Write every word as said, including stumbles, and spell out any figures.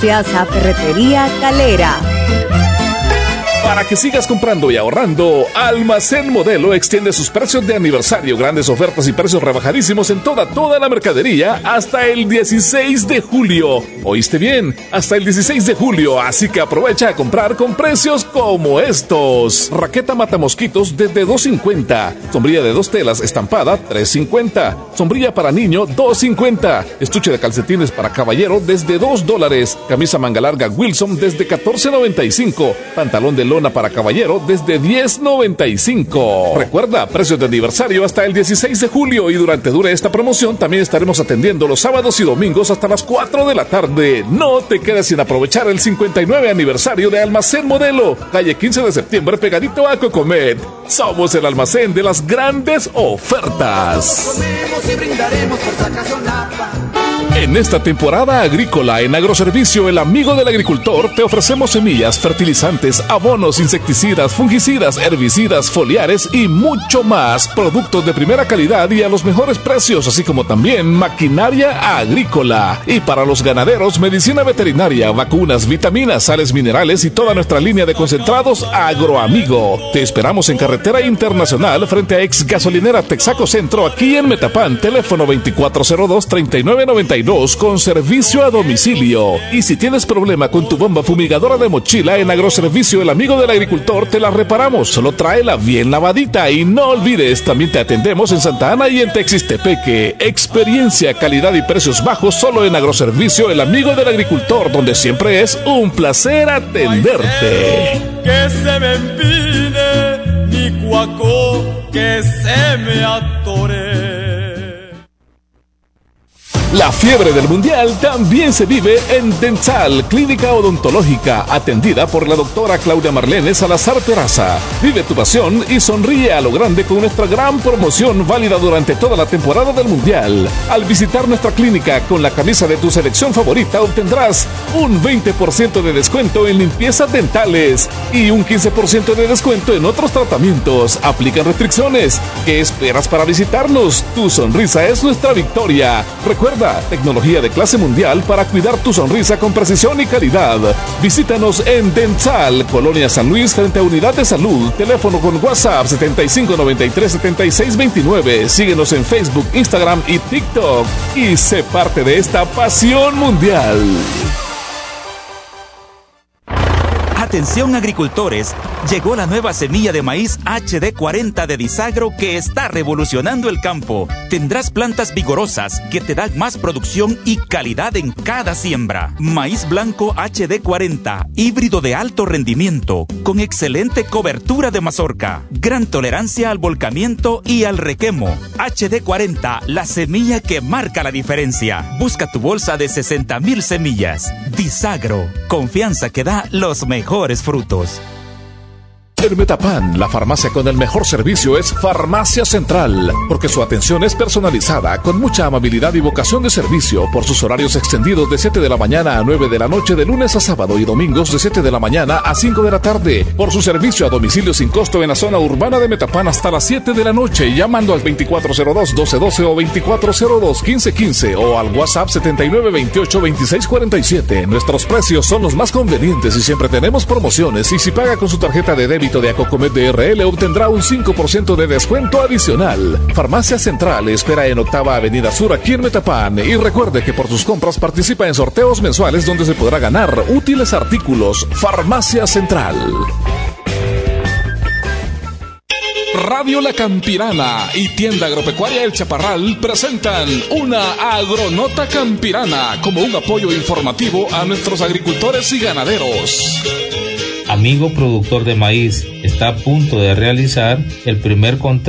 Gracias a Ferretería Calera. Para que sigas comprando y ahorrando, Almacén Modelo extiende sus precios de aniversario, grandes ofertas y precios rebajadísimos en toda, toda la mercadería hasta el dieciséis de julio. ¿Oíste bien? Hasta el dieciséis de julio, así que aprovecha a comprar con precios como estos. Raqueta matamosquitos desde dos cincuenta. Sombrilla de dos telas estampada tres cincuenta. Sombrilla para niño dos cincuenta. Estuche de calcetines para caballero desde dos dólares. Camisa manga larga Wilson desde catorce noventa y cinco. Pantalón de lona para caballero desde diez noventa y cinco. Recuerda, precios de aniversario hasta el dieciséis de julio, y durante dure esta promoción también estaremos atendiendo los sábados y domingos hasta las cuatro de la tarde. No te quedes sin aprovechar el cincuenta y nueve aniversario de Almacén Modelo, calle quince de septiembre, pegadito a Cocomet. Somos el almacén de las grandes ofertas. En esta temporada agrícola, en Agroservicio El Amigo del Agricultor, te ofrecemos semillas, fertilizantes, abonos, insecticidas, fungicidas, herbicidas, foliares y mucho más. Productos de primera calidad y a los mejores precios, así como también maquinaria agrícola. Y para los ganaderos, medicina veterinaria, vacunas, vitaminas, sales minerales y toda nuestra línea de concentrados Agroamigo. Te esperamos en Carretera Internacional frente a Ex Gasolinera Texaco Centro, aquí en Metapán. Teléfono veinticuatro cero dos, treinta y nueve noventa y dos, con servicio a domicilio. Y si tienes problema con tu bomba fumigadora de mochila, en Agroservicio El Amigo del Agricultor te la reparamos. Solo tráela bien lavadita, y no olvides, también te atendemos en Santa Ana y en Texistepeque. Experiencia, calidad y precios bajos solo en Agroservicio El Amigo del Agricultor, donde siempre es un placer atenderte. Que se me empine, ni cuaco que se me atore. La fiebre del mundial también se vive en Dental, clínica odontológica, atendida por la doctora Claudia Marlene Salazar Peraza. Vive tu pasión y sonríe a lo grande con nuestra gran promoción válida durante toda la temporada del mundial. Al visitar nuestra clínica con la camisa de tu selección favorita, obtendrás un veinte por ciento de descuento en limpiezas dentales y un quince por ciento de descuento en otros tratamientos. Aplican restricciones. ¿Qué esperas para visitarnos? Tu sonrisa es nuestra victoria. Recuerda, tecnología de clase mundial para cuidar tu sonrisa con precisión y calidad. Visítanos en Dental, Colonia San Luis, frente a Unidad de Salud. Teléfono con WhatsApp setenta y cinco noventa y tres, setenta y seis veintinueve. Síguenos en Facebook, Instagram y TikTok y sé parte de esta pasión mundial. Atención agricultores, llegó la nueva semilla de maíz H D cuarenta de Disagro que está revolucionando el campo. Tendrás plantas vigorosas que te dan más producción y calidad en cada siembra. Maíz blanco H D cuarenta, híbrido de alto rendimiento, con excelente cobertura de mazorca, gran tolerancia al volcamiento y al requemo. H D cuarenta, la semilla que marca la diferencia. Busca tu bolsa de sesenta mil semillas. Disagro, confianza que da los mejores frutos. En Metapán, la farmacia con el mejor servicio es Farmacia Central, porque su atención es personalizada, con mucha amabilidad y vocación de servicio, por sus horarios extendidos de siete de la mañana a nueve de la noche de lunes a sábado y domingos de siete de la mañana a cinco de la tarde, por su servicio a domicilio sin costo en la zona urbana de Metapán hasta las siete de la noche, llamando al veinticuatro cero dos, doce doce o veinticuatro cero dos, quince quince o al WhatsApp setenta y nueve veintiocho, veintiséis cuarenta y siete. Nuestros precios son los más convenientes y siempre tenemos promociones, y si paga con su tarjeta de débito de Acocomet D R L obtendrá un cinco por ciento de descuento adicional. Farmacia Central espera en Octava Avenida Sur, aquí en Metapán, y recuerde que por sus compras participa en sorteos mensuales donde se podrá ganar útiles artículos. Farmacia Central. Radio La Campirana y Tienda Agropecuaria El Chaparral presentan una Agronota Campirana como un apoyo informativo a nuestros agricultores y ganaderos. Amigo productor de maíz, está a punto de realizar el primer contrato